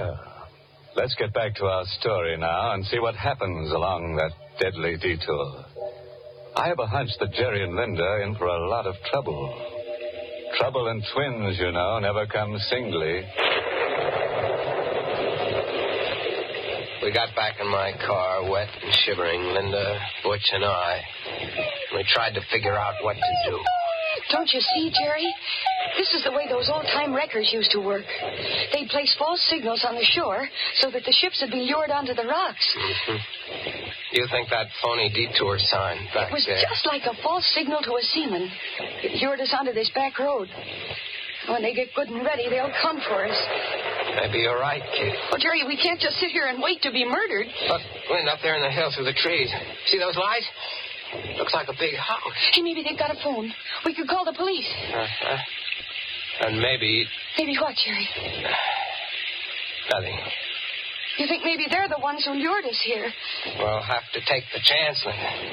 Well, let's get back to our story now and see what happens along that deadly detour. I have a hunch that Jerry and Linda are in for a lot of trouble. Trouble in twins, you know, never come singly. We got back in my car, wet and shivering, Linda, Butch, and I. We tried to figure out what to do. Don't you see, Jerry? This is the way those old-time wreckers used to work. They'd place false signals on the shore so that the ships would be lured onto the rocks. Mm-hmm. You think that phony detour sign back there... It was there... just like a false signal to a seaman. It lured us onto this back road. When they get good and ready, they'll come for us. Maybe you're right, kid. Well, Jerry, we can't just sit here and wait to be murdered. Look, Linda, up there in the hill through the trees. See those lights? Looks like a big house. Hey, maybe they've got a phone. We could call the police. And maybe... Maybe what, Jerry? Nothing. You think maybe they're the ones who lured us here? We'll have to take the chance, Linda.